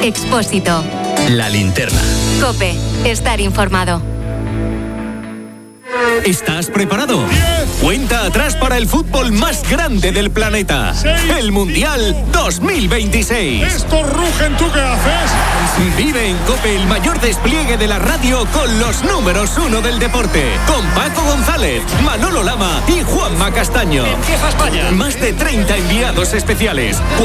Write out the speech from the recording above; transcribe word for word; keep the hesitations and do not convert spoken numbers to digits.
Expósito. La Linterna. COPE. Estar informado. ¿Estás preparado? Cuenta atrás para el fútbol más grande del planeta. El Mundial dos mil veintiséis. ¡Estos rugen! ¿Tú qué haces? Vive en COPE el mayor despliegue de la radio con los números uno del deporte. Con Paco González, Manolo Lama y Juanma Castaño. Empieza España. Más de treinta enviados especiales.